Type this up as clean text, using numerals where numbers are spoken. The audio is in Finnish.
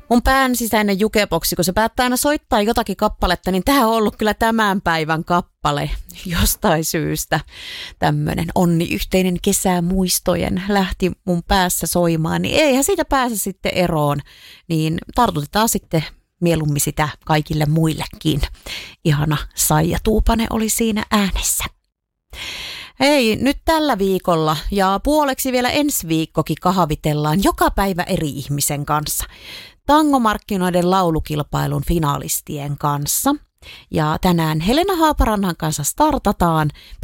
mun pään sisäinen jukeboksi, kun se päättää aina soittaa jotakin kappaletta, niin tämä on ollut kyllä tämän päivän kappale jostain syystä. Tämmöinen onni yhteinen kesämuistojen lähti mun päässä soimaan, niin eihän siitä pääse sitten eroon, niin tartutetaan sitten mieluummin sitä kaikille muillekin. Ihana Saija Tuupanen oli siinä äänessä. Hei, nyt tällä viikolla ja puoleksi vielä ensi viikkokin kahvitellaan joka päivä eri ihmisen kanssa. Tangomarkkinoiden laulukilpailun finalistien kanssa. Ja tänään Helena Haaparannan kanssa startataan.